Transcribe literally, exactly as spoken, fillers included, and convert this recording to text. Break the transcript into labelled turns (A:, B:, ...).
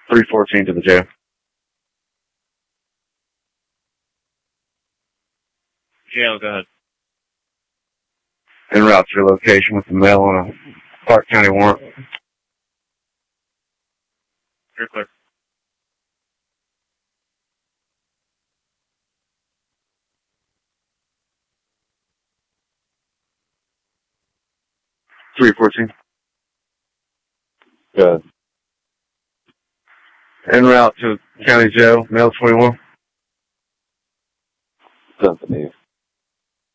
A: three fourteen to the jail.
B: Jail, go ahead.
A: En route to your location with the mail on a Clark County warrant.
B: You're clear.
A: three fourteen.
C: Good.
A: En route to county jail, mail twenty-one.
C: Symphony.